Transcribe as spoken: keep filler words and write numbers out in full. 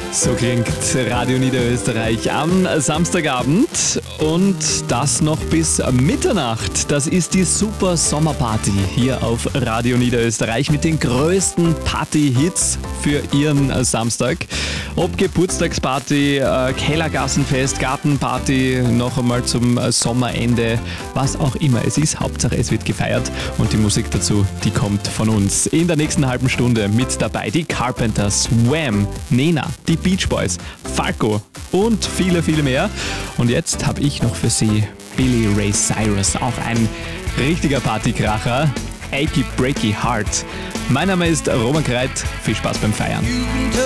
So klingt Radio Niederösterreich am Samstagabend und das noch bis Mitternacht. Das ist die Super Sommerparty hier auf Radio Niederösterreich mit den größten Party-Hits für Ihren Samstag. Ob Geburtstagsparty, äh, Kellergassenfest, Gartenparty, noch einmal zum Sommerende, was auch immer es ist. Hauptsache es wird gefeiert und die Musik dazu, die kommt von uns. In der nächsten halben Stunde mit dabei die Carpenters, Wham, Nena, die Beach Boys, Falco und viele, viele mehr. Und jetzt habe ich noch für Sie Billy Ray Cyrus, auch ein richtiger Partykracher. Achy Breaky Heart. Mein Name ist Roman Kreit. Viel Spaß beim Feiern.